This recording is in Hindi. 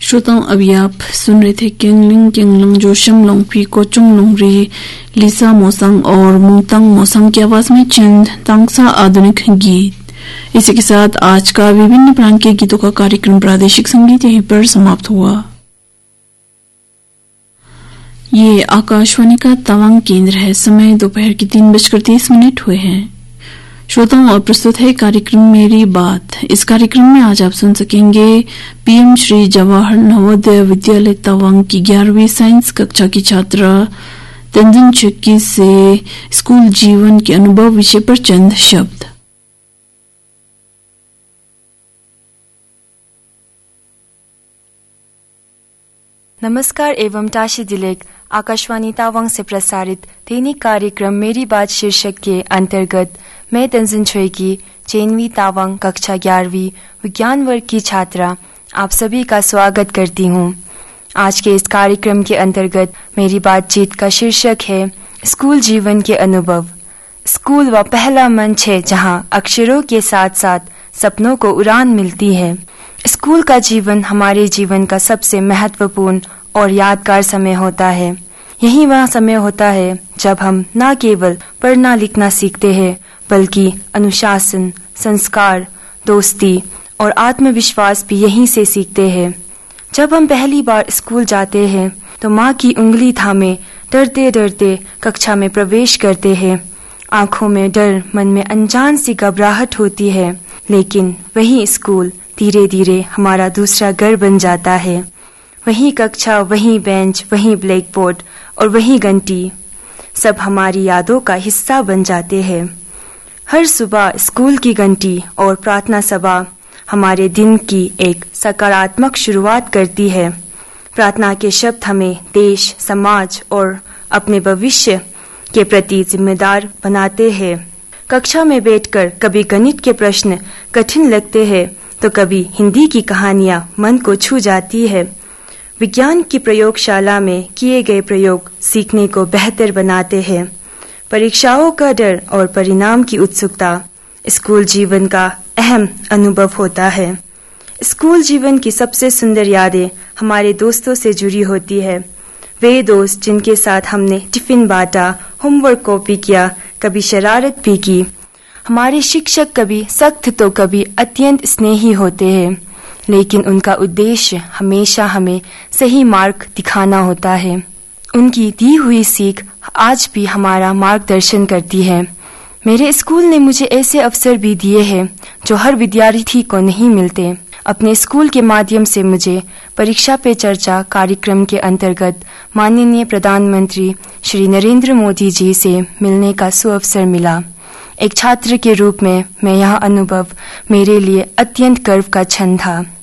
श्रोताओं, अभी आप सुन रहे थे केंगलिंग जोशम लोंगफी कोचुंग लोंगरी लिसा मोसंग और मुंगतंग मोसंग की आवाज में चंद तांगसा आधुनिक गीत। इसी के साथ आज का विभिन्न प्रांत के गीतों का कार्यक्रम प्रादेशिक संगीत यहीं पर समाप्त हुआ। ये आकाशवाणी का तवांग केंद्र है। समय दोपहर के 3:30 हुए हैं। श्रोताओं, और प्रस्तुत है कार्यक्रम मेरी बात। इस कार्यक्रम में आज आप सुन सकेंगे पीएम श्री जवाहर नवोदय विद्यालय तवांग की 11वीं साइंस कक्षा की छात्रा तंजन चक्की से स्कूल जीवन के अनुभव विषय पर चंद शब्द। नमस्कार एवं ताशी दिलेक आकाशवाणी तावांग से प्रसारित दैनिक कार्यक्रम मेरी बात शीर्षक के अंतर्गत मैं तंजन की चेनवी तावांग कक्षा 11वीं विज्ञान वर्ग की छात्रा आप सभी का स्वागत करती हूँ। आज के इस कार्यक्रम के अंतर्गत मेरी बातचीत का शीर्षक है स्कूल जीवन के अनुभव। स्कूल वह पहला मंच है जहाँ अक्षरों के साथ साथ सपनों को उड़ान मिलती है। स्कूल का जीवन हमारे जीवन का सबसे महत्वपूर्ण और यादगार समय होता है। यही वह समय होता है जब हम न केवल पढ़ना लिखना सीखते हैं बल्कि अनुशासन, संस्कार, दोस्ती और आत्मविश्वास भी यहीं से सीखते हैं। जब हम पहली बार स्कूल जाते हैं तो माँ की उंगली थामे डरते डरते कक्षा में प्रवेश करते हैं। आंखों में डर, मन में अनजान सी घबराहट होती है, लेकिन वही स्कूल धीरे धीरे हमारा दूसरा घर बन जाता है। वही कक्षा, वही बेंच, वही ब्लैक बोर्ड और वही घंटी सब हमारी यादों का हिस्सा बन जाते हैं। हर सुबह स्कूल की घंटी और प्रार्थना सभा हमारे दिन की एक सकारात्मक शुरुआत करती है। प्रार्थना के शब्द हमें देश, समाज और अपने भविष्य के प्रति जिम्मेदार बनाते हैं। कक्षा में बैठकर कभी गणित के प्रश्न कठिन लगते हैं तो कभी हिंदी की कहानियां मन को छू जाती है। विज्ञान की प्रयोगशाला में किए गए प्रयोग सीखने को बेहतर बनाते हैं। परीक्षाओं का डर और परिणाम की उत्सुकता स्कूल जीवन का अहम अनुभव होता है। स्कूल जीवन की सबसे सुंदर यादें हमारे दोस्तों से जुड़ी होती है। वे दोस्त जिनके साथ हमने टिफिन बांटा, होमवर्क कॉपी किया, कभी शरारत भी की। हमारे शिक्षक कभी सख्त तो कभी अत्यंत स्नेही होते हैं, लेकिन उनका उद्देश्य हमेशा हमें सही मार्ग दिखाना होता है। उनकी दी हुई सीख आज भी हमारा मार्गदर्शन करती है। मेरे स्कूल ने मुझे ऐसे अवसर भी दिए हैं जो हर विद्यार्थी को नहीं मिलते। अपने स्कूल के माध्यम से मुझे परीक्षा पे चर्चा कार्यक्रम के अंतर्गत माननीय प्रधानमंत्री श्री नरेंद्र मोदी जी से मिलने का सुअवसर मिला। एक छात्र के रूप में यह अनुभव मेरे लिए अत्यंत गर्व का क्षण था।